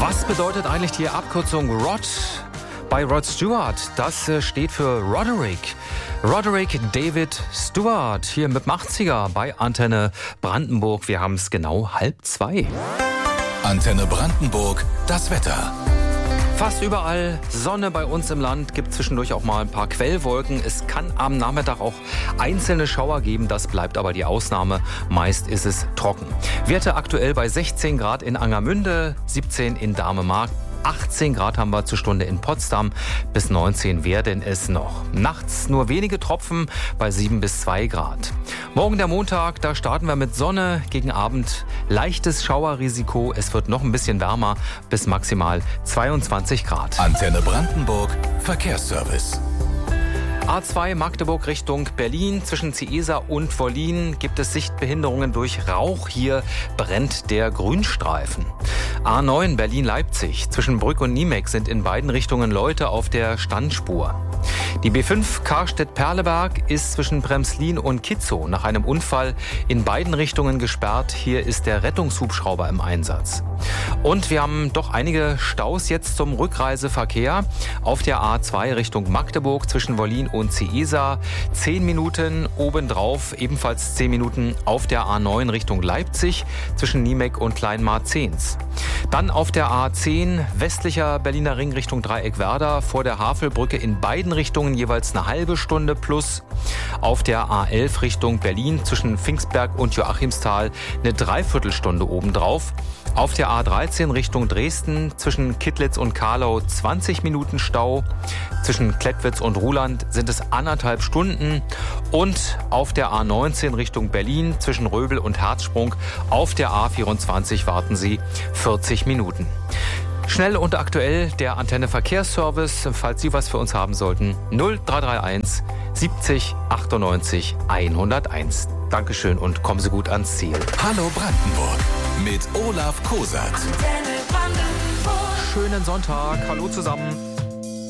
Was bedeutet eigentlich die Abkürzung Rod bei Rod Stewart? Das steht für Roderick. Roderick David Stewart hier mit dem 80er bei Antenne Brandenburg. Wir haben es genau 1:30. Antenne Brandenburg, das Wetter. Fast überall Sonne bei uns im Land, gibt zwischendurch auch mal ein paar Quellwolken. Es kann am Nachmittag auch einzelne Schauer geben, das bleibt aber die Ausnahme. Meist ist es trocken. Werte aktuell bei 16 Grad in Angermünde, 17 in Damemark. 18 Grad haben wir zur Stunde in Potsdam, bis 19 werden es noch. Nachts nur wenige Tropfen bei 7 bis 2 Grad. Morgen der Montag, da starten wir mit Sonne, gegen Abend leichtes Schauerrisiko. Es wird noch ein bisschen wärmer, bis maximal 22 Grad. Antenne Brandenburg, Verkehrsservice. A2 Magdeburg Richtung Berlin. Zwischen Ciesa und Wollin gibt es Sichtbehinderungen durch Rauch. Hier brennt der Grünstreifen. A9 Berlin-Leipzig. Zwischen Brück und Niemek sind in beiden Richtungen Leute auf der Standspur. Die B5 Karstedt-Perleberg ist zwischen Bremslin und Kitzow nach einem Unfall in beiden Richtungen gesperrt. Hier ist der Rettungshubschrauber im Einsatz. Und wir haben doch einige Staus jetzt zum Rückreiseverkehr. Auf der A2 Richtung Magdeburg zwischen Wollin und Ciesa 10 Minuten, obendrauf ebenfalls 10 Minuten auf der A9 Richtung Leipzig zwischen Niemek und Kleinmarzens. Dann auf der A10 westlicher Berliner Ring Richtung Dreieckwerder vor der Havelbrücke in beiden Richtungen jeweils eine halbe Stunde plus. Auf der A11 Richtung Berlin zwischen Pfingstberg und Joachimsthal eine Dreiviertelstunde obendrauf. Auf der A13 Richtung Dresden zwischen Kittlitz und Karlau 20 Minuten Stau. Zwischen Klettwitz und Ruhland sind es 1,5 Stunden. Und auf der A19 Richtung Berlin zwischen Röbel und Herzsprung auf der A24 warten Sie 40 Minuten. Schnell und aktuell der Antenne Verkehrsservice, falls Sie was für uns haben sollten, 0331 70 98 101. Dankeschön und kommen Sie gut ans Ziel. Hallo Brandenburg mit Olaf Kosat. Schönen Sonntag, hallo zusammen.